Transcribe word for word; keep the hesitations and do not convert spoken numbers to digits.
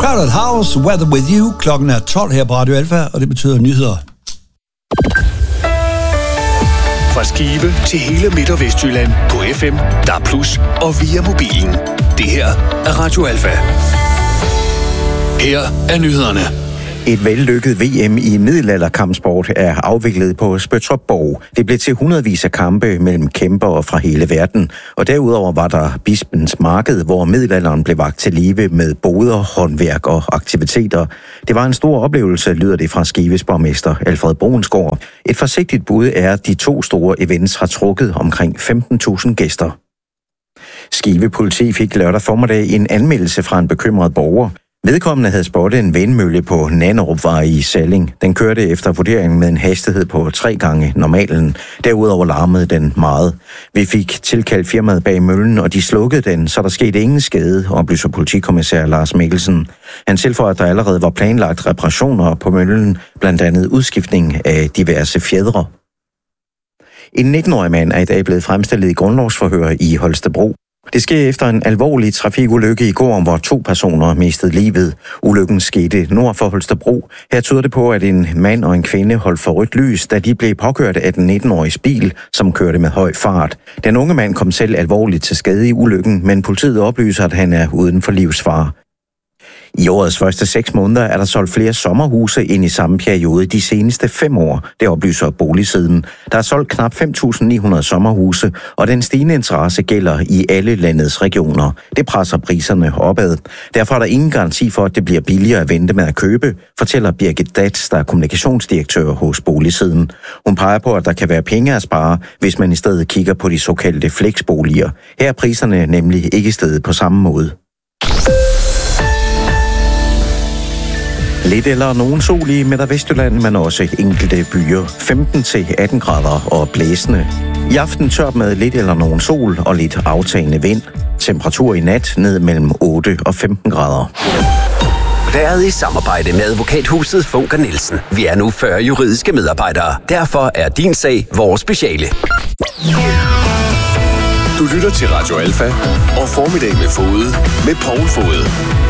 Crowded House, Weather With You. Klokken er tolv her på Radio Alfa, og det betyder nyheder. Fra Skive til hele Midt- og Vestjylland på F M, D A B plus, og via mobilen. Det her er Radio Alfa. Her er nyhederne. Et vellykket V M i middelalderkampsport er afviklet på Spøttrup Borg. Det blev til hundredvis af kampe mellem kæmpere fra hele verden. Og derudover var der Bispens Marked, hvor middelalderen blev vakt til live med boder, håndværk og aktiviteter. Det var en stor oplevelse, lyder det fra Skives borgmester Alfred Brunsgaard. Et forsigtigt bud er, at de to store events har trukket omkring femten tusind gæster. Skive politi fik lørdag formiddag en anmeldelse fra en bekymret borger. Vedkommende havde spottet en vindmølle på Nanderupvej i Salling. Den kørte efter vurderingen med en hastighed på tre gange normalen. Derudover larmede den meget. Vi fik tilkaldt firmaet bag møllen, og de slukkede den, så der skete ingen skade, oplyser politikommissær Lars Mikkelsen. Han tilføjer, at der allerede var planlagt reparationer på møllen, blandt andet udskiftning af diverse fjædre. En nitten-årig mand er i dag blevet fremstillet i grundlovsforhør i Holstebro. Det sker efter en alvorlig trafikulykke i går, hvor to personer mistede livet. Ulykken skete nord for Holstebro. Her tyder det på, at en mand og en kvinde holdt for rødt lys, da de blev påkørt af den nitten-åriges bil, som kørte med høj fart. Den unge mand kom selv alvorligt til skade i ulykken, men politiet oplyser, at han er uden for livsfare. I årets første seks måneder er der solgt flere sommerhuse ind i samme periode de seneste fem år, det oplyser Boligsiden. Der er solgt knap fem tusind ni hundrede sommerhuse, og den stigende interesse gælder i alle landets regioner. Det presser priserne opad. Derfor er der ingen garanti for, at det bliver billigere at vente med at købe, fortæller Birgit Dats, der er kommunikationsdirektør hos Boligsiden. Hun peger på, at der kan være penge at spare, hvis man i stedet kigger på de såkaldte flexboliger. Her er priserne nemlig ikke steget på samme måde. Lidt eller nogen sol i Midt- og Vestjylland, men også enkelte byer. femten til atten grader og blæsende. I aften tørt med lidt eller nogen sol og lidt aftagende vind. Temperatur i nat ned mellem otte og femten grader. Været i samarbejde med advokathuset Funker Nielsen. Vi er nu fyrre juridiske medarbejdere. Derfor er din sag vores speciale. Du lytter til Radio Alfa og Formiddag med Fode med Poul Fode.